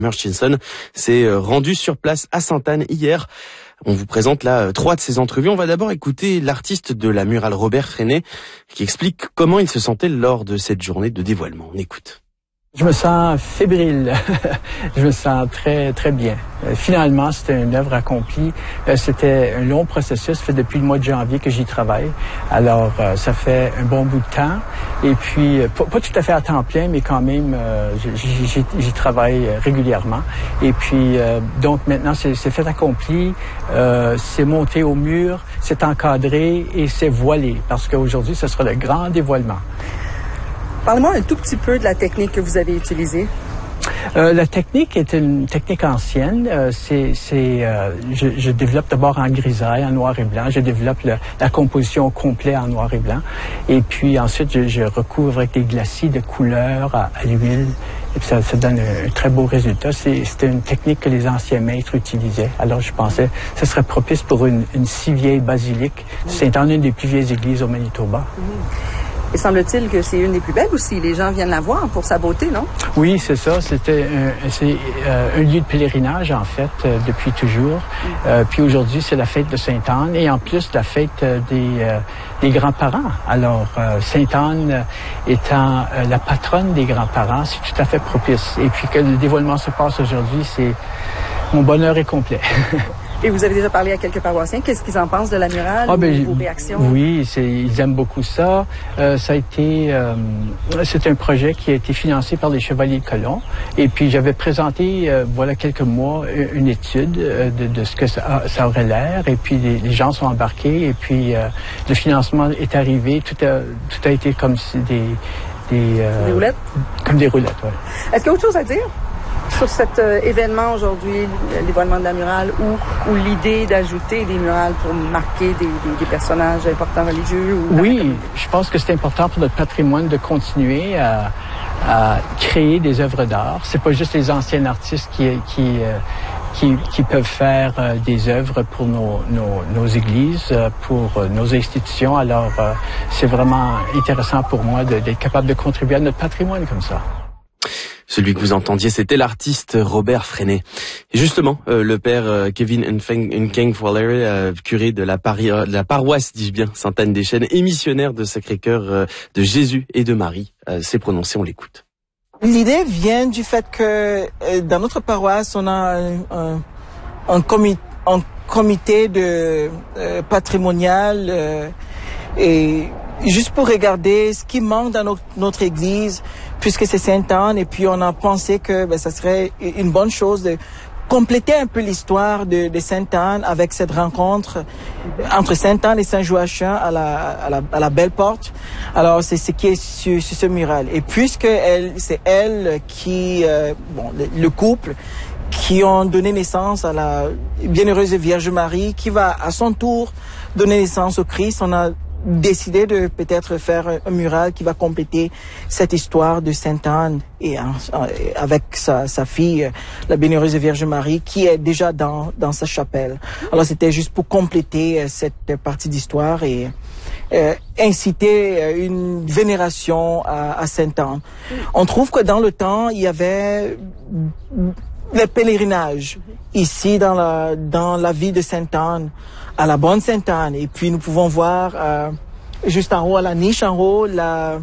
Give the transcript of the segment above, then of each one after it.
Murchison s'est rendu sur place à Sainte-Anne hier. On vous présente là 3 de ses entrevues. On va d'abord écouter l'artiste de la murale Robert Freinet qui explique comment il se sentait lors de cette journée de dévoilement. On écoute. Je me sens fébrile. Je me sens très, très bien. Finalement, c'était une œuvre accomplie. C'était un long processus, fait depuis le mois de janvier que j'y travaille. Alors, ça fait un bon bout de temps. Et puis, pas tout à fait à temps plein, mais quand même, j'y travaille régulièrement. Et puis, donc maintenant, c'est fait accompli. C'est monté au mur, c'est encadré et c'est voilé. Parce qu'aujourd'hui, ce sera le grand dévoilement. Parlez-moi un tout petit peu de la technique que vous avez utilisée. La technique est une technique ancienne. Je développe d'abord en grisaille, en noir et blanc. Je développe la composition complète en noir et blanc. Et puis ensuite, je recouvre avec des glacis de couleur à l'huile. Et puis ça donne un très beau résultat. C'était une technique que les anciens maîtres utilisaient. Alors je pensais que ce serait propice pour une si vieille basilique. Sainte-Anne, une des plus vieilles églises au Manitoba. Et semble-t-il que c'est une des plus belles aussi. Les gens viennent la voir pour sa beauté, non? Oui, c'est ça. C'est un lieu de pèlerinage, en fait, depuis toujours. Puis aujourd'hui, c'est la fête de Sainte-Anne et en plus, la fête des grands-parents. Alors, Sainte-Anne étant la patronne des grands-parents, c'est tout à fait propice. Et puis que le dévoilement se passe aujourd'hui, mon bonheur est complet. Et vous avez déjà parlé à quelques paroissiens. Qu'est-ce qu'ils en pensent de la murale, vos réactions? Oui, ils aiment beaucoup ça. C'est un projet qui a été financé par les Chevaliers de Colomb. Et puis, j'avais présenté, voilà quelques mois, une étude de ce que ça aurait l'air. Et puis, les gens sont embarqués. Et puis, le financement est arrivé. Tout a été comme si des roulettes? Comme des roulettes, oui. Est-ce qu'il y a autre chose à dire sur cet événement aujourd'hui, le dévoilement de la murale, ou l'idée d'ajouter des murales pour marquer des personnages importants religieux? Oui, je pense que c'est important pour notre patrimoine de continuer à créer des œuvres d'art. C'est pas juste les anciens artistes qui peuvent faire des œuvres pour nos églises, pour nos institutions. Alors, c'est vraiment intéressant pour moi d'être capable de contribuer à notre patrimoine comme ça. Celui que vous entendiez, c'était l'artiste Robert Freinet. Et justement, le père Kevin Nkeng Fowler, curé de la paroisse, dis-je bien, Sainte-Anne-des-Chênes, et missionnaire de Sacré-Cœur de Jésus et de Marie, s'est prononcé, on l'écoute. L'idée vient du fait que dans notre paroisse, on a un comité de patrimonial et juste pour regarder ce qui manque dans notre église, puisque c'est Sainte-Anne, et puis on a pensé que ça serait une bonne chose de compléter un peu l'histoire de Sainte-Anne avec cette rencontre entre Sainte-Anne et Saint-Joachim à la Belle Porte. Alors c'est ce qui est sur ce mural. Et puisque c'est elle qui, le couple qui ont donné naissance à la bienheureuse Vierge Marie, qui va à son tour donner naissance au Christ, on a décidé de peut-être faire un mural qui va compléter cette histoire de Sainte-Anne et avec sa fille, la bienheureuse Vierge Marie, qui est déjà dans sa chapelle. Alors c'était juste pour compléter cette partie d'histoire et inciter une vénération à Sainte-Anne. On trouve que dans le temps, il y avait le pèlerinage ici dans la ville de Sainte-Anne, à la bonne Sainte-Anne. Et puis nous pouvons voir juste en haut, à la niche en haut, la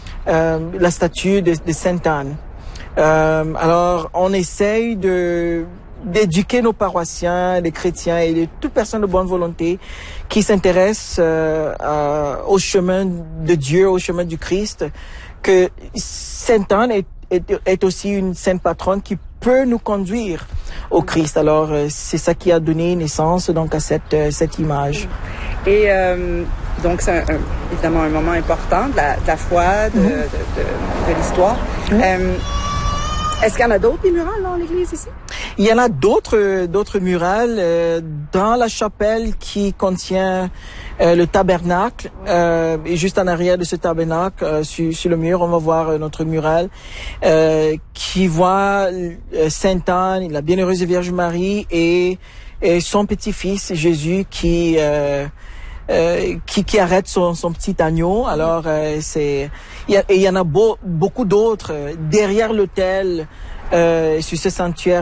statue de Sainte-Anne. Alors on essaye d'éduquer nos paroissiens, les chrétiens et de toute personne de bonne volonté qui s'intéresse au chemin de Dieu, au chemin du Christ, que Sainte-Anne est aussi une sainte patronne qui peut nous conduire au Christ. Alors, c'est ça qui a donné naissance donc à cette image. Et donc, c'est évidemment un moment important de la foi, de l'histoire. Est-ce qu'il y en a d'autres, des murales dans l'église ici? Il y en a d'autres murales dans la chapelle qui contient le tabernacle. Et juste en arrière de ce tabernacle, sur le mur, on va voir notre mural qui voit Sainte-Anne, la bienheureuse Vierge Marie et son petit-fils Jésus qui arrête son petit agneau. Alors il y en a beaucoup d'autres derrière l'autel. sur ce sanctuaire